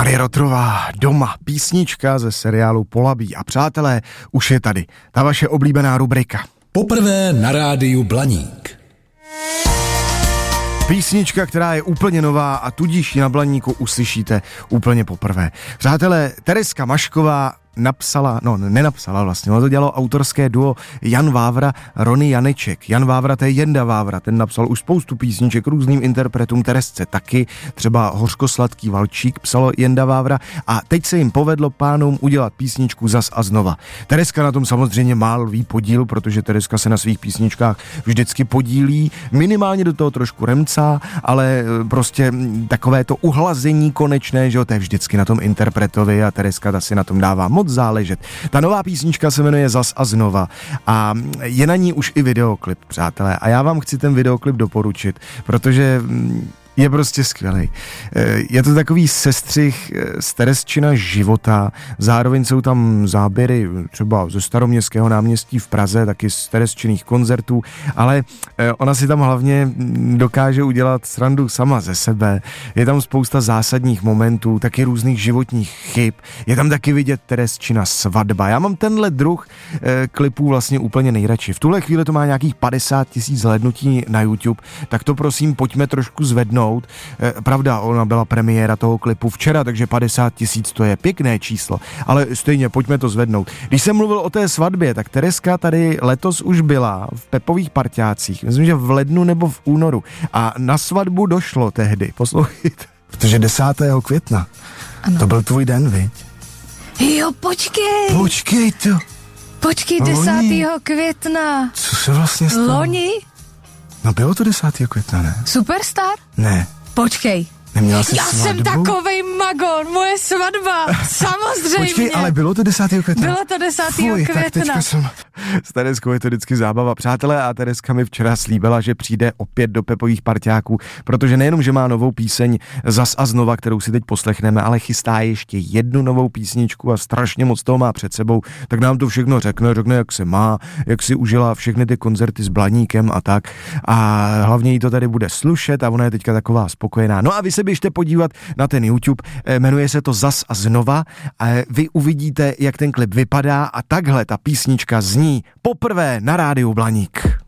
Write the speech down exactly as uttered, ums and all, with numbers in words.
Marie Rotrová, Doma, písnička ze seriálu Polabí. A přátelé, už je tady ta vaše oblíbená rubrika. Poprvé na rádiu Blaník. Písnička, která je úplně nová a tudíž ji na Blaníku uslyšíte úplně poprvé. Přátelé, Tereska Mašková napsala, no nenapsala vlastně, ale to dělalo autorské duo Jan Vávra, Rony Janeček. Jan Vávra, to je Jenda Vávra, ten napsal už spoustu písniček různým interpretům, Teresce taky, třeba Hořkosladký valčík psalo Jenda Vávra a teď se jim povedlo pánům udělat písničku zas a znova. Tereska na tom samozřejmě má lví podíl, protože Tereska se na svých písničkách vždycky podílí, minimálně do toho trošku remcá, ale prostě takové to uhlazení konečné, že jo, to je vždycky na tom interpretovi a Tereska ta si na tom dává moc záležet. Ta nová písnička se jmenuje Zas a znova a je na ní už i videoklip, přátelé. A já vám chci ten videoklip doporučit, protože je prostě skvělej. Je to takový sestřih z Teresčina života, zároveň jsou tam záběry třeba ze Staroměstského náměstí v Praze, taky z Teresčiných koncertů, ale ona si tam hlavně dokáže udělat srandu sama ze sebe. Je tam spousta zásadních momentů, taky různých životních chyb. Je tam taky vidět Teresčina svatba. Já mám tenhle druh klipů vlastně úplně nejradši. V tuhle chvíli to má nějakých padesát tisíc zhlédnutí na YouTube, tak to prosím pojďme trošku zvednout. Pravda, ona byla premiéra toho klipu včera, takže padesát tisíc to je pěkné číslo, ale stejně pojďme to zvednout. Když jsem mluvil o té svatbě, tak Tereska tady letos už byla v Pepových parťácích, myslím, že v lednu nebo v únoru a na svatbu došlo tehdy, poslouchejte. Protože desátého května, ano. To byl tvůj den, viď? Jo, počkej. Počkej to. Počkej, desátého května. Co se vlastně stalo? Loni? No bylo to desátého května, ne? Superstar? Ne. Počkej. Neměla jsi Já svatbu? jsem takovej magon, moje svatba, samozřejmě. Počkej, ale bylo to desátého května? Bylo to desátého Fuj, května. Tak teďka jsem... S Tereskou je to vždycky zábava. Přátelé, a Tereska mi včera slíbila, že přijde opět do Pepových parťáků, protože nejenom, že má novou píseň Zas a znova, kterou si teď poslechneme, ale chystá ještě jednu novou písničku a strašně moc toho má před sebou, tak nám to všechno řekne, řekne, jak se má, jak si užila všechny ty koncerty s Blaníkem a tak. A hlavně jí to tady bude slušet a ona je teďka taková spokojená. No a vy se běžte podívat na ten YouTube, jmenuje se to Zas a znova a vy uvidíte, jak ten klip vypadá a takhle ta písnička zní poprvé na rádiu Blaník.